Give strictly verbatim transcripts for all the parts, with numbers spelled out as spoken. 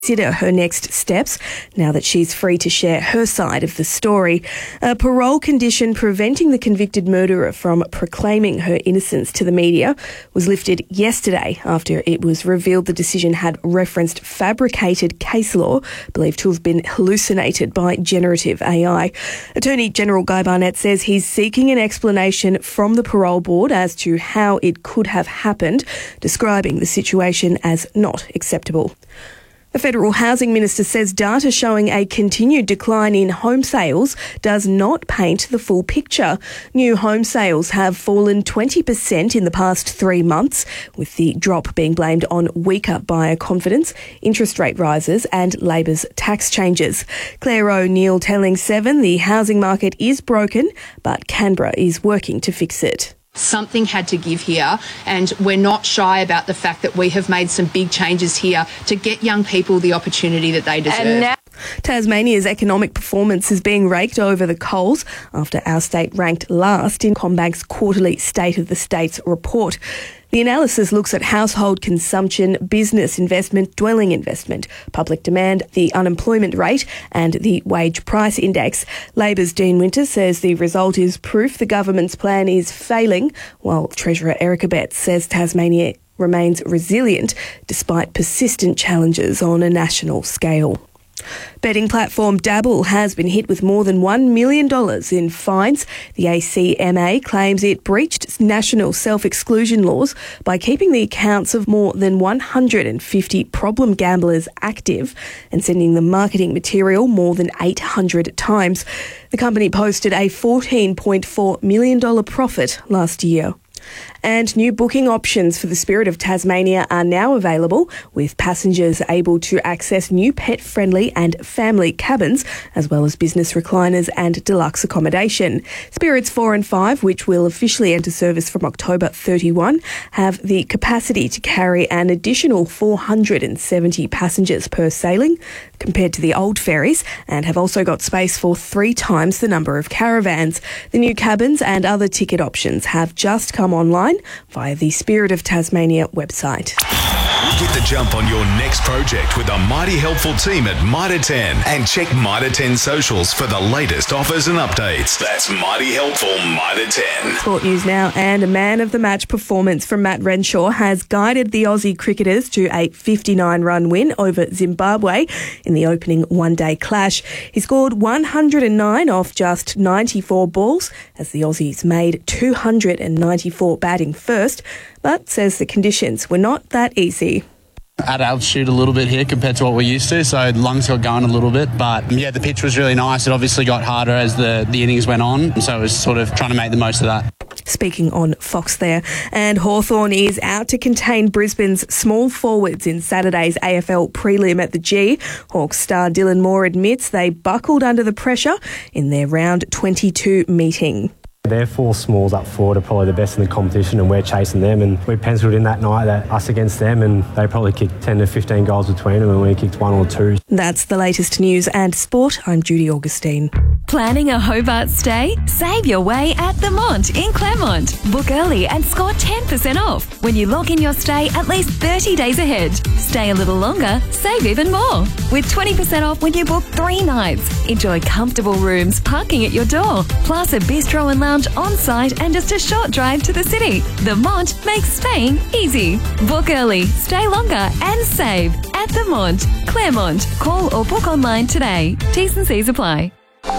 consider her next steps now that she's free to share her side of the story. A parole condition preventing the convicted murderer from proclaiming her innocence to the media was lifted yesterday after it was revealed the decision had referenced fabricated case law believed to have been hallucinated by generative A I. Attorney General Guy Barnett says he's seeking an explanation from the parole board as to how it could have happened, describing the situation as not acceptable. The Federal Housing Minister says data showing a continued decline in home sales does not paint the full picture. New home sales have fallen twenty percent in the past three months, with the drop being blamed on weaker buyer confidence, interest rate rises and Labor's tax changes. Claire O'Neill telling Seven the housing market is broken, but Canberra is working to fix it. Something had to give here, and we're not shy about the fact that we have made some big changes here to get young people the opportunity that they deserve. And now Tasmania's economic performance is being raked over the coals after our state ranked last in CommBank's quarterly State of the States report. The analysis looks at household consumption, business investment, dwelling investment, public demand, the unemployment rate and the wage price index. Labor's Dean Winters says the result is proof the government's plan is failing, while Treasurer Erica Betts says Tasmania remains resilient despite persistent challenges on a national scale. Betting platform Dabble has been hit with more than one million dollars in fines. The A C M A claims it breached national self-exclusion laws by keeping the accounts of more than one hundred fifty problem gamblers active and sending them marketing material more than eight hundred times. The company posted a fourteen point four million dollars profit last year. And new booking options for the Spirit of Tasmania are now available, with passengers able to access new pet-friendly and family cabins, as well as business recliners and deluxe accommodation. Spirits four and five, which will officially enter service from October thirty-first, have the capacity to carry an additional four hundred seventy passengers per sailing, compared to the old ferries, and have also got space for three times the number of caravans. The new cabins and other ticket options have just come online via the Spirit of Tasmania website. Get the jump on your next project with a mighty helpful team at Mitre ten, and check Mitre ten socials for the latest offers and updates. That's mighty helpful Mitre ten. Sport news now, and a man of the match performance from Matt Renshaw has guided the Aussie cricketers to a fifty-nine run win over Zimbabwe in the opening one-day clash. He scored one hundred nine off just ninety-four balls as the Aussies made two hundred ninety-four batting first, but says the conditions were not that easy. At altitude a little bit here compared to what we're used to, so lungs got going a little bit, but yeah, the pitch was really nice. It obviously got harder as the, the innings went on, so it was sort of trying to make the most of that. Speaking on Fox there, and Hawthorn is out to contain Brisbane's small forwards in Saturday's A F L prelim at the G. Hawks star Dylan Moore admits they buckled under the pressure in their round twenty-two meeting. Their four smalls up forward are probably the best in the competition, and we're chasing them, and we penciled in that night that us against them, and they probably kicked ten to fifteen goals between them, and we kicked one or two. That's the latest news and sport. I'm Judy Augustine. Planning a Hobart stay? Save your way at The Mont in Claremont. Book early and score ten percent off when you log in your stay at least thirty days ahead. Stay a little longer, save even more. With twenty percent off when you book three nights. Enjoy comfortable rooms, parking at your door, plus a bistro and lounge on site and just a short drive to the city. The Mont makes staying easy. Book early, stay longer and save at The Mont, Claremont. Call or book online today. T's and C's apply.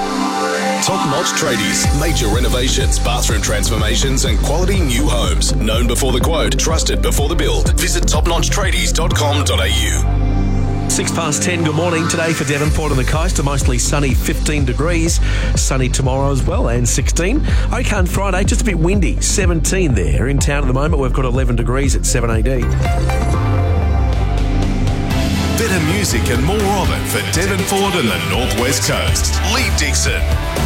Top Notch Tradies. Major renovations, bathroom transformations and quality new homes. Known before the quote, trusted before the build. Visit top notch tradies dot com dot a u. Six past ten, good morning. Today for Devonport and the coast, a mostly sunny fifteen degrees. Sunny tomorrow as well, and sixteen. Okay, on Friday, just a bit windy, seventeen there. In town at the moment, we've got eleven degrees at seven A D. Better music and more of it for Devonport and the Northwest Coast. Lee Dixon.